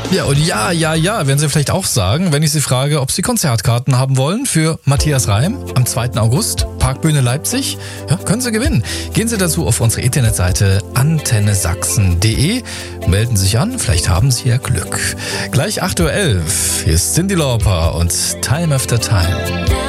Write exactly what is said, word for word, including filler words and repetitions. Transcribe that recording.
Ja, und ja, ja, ja, werden Sie vielleicht auch sagen, wenn ich Sie frage, ob Sie Konzertkarten haben wollen für Matthias Reim am zweiten August, Parkbühne Leipzig. Ja, können Sie gewinnen. Gehen Sie dazu auf unsere Internetseite antenne sachsen punkt de, melden Sie sich an, vielleicht haben Sie ja Glück. Gleich acht Uhr elf, hier ist Cyndi Lauper und Time After Time.